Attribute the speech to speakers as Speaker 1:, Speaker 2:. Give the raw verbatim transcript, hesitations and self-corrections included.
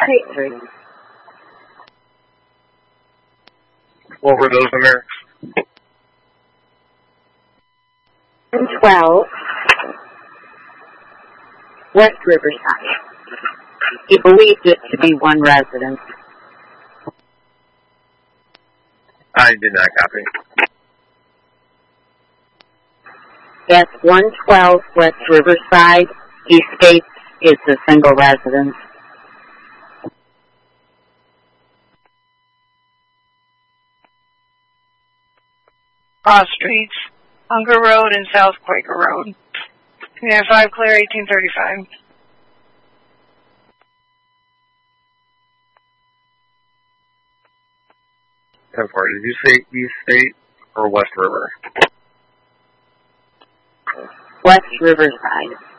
Speaker 1: State Street.
Speaker 2: What were those numbers?
Speaker 1: one twelve West Riverside. He believed it to be one residence.
Speaker 2: I did not copy.
Speaker 1: That's one twelve West Riverside. He states it's a single residence.
Speaker 3: Cross Streets, Hunger Road and South Quaker Road. Yeah, five Clear, eighteen thirty-five.
Speaker 2: ten four. Did you say East State or West River?
Speaker 1: West Riverside.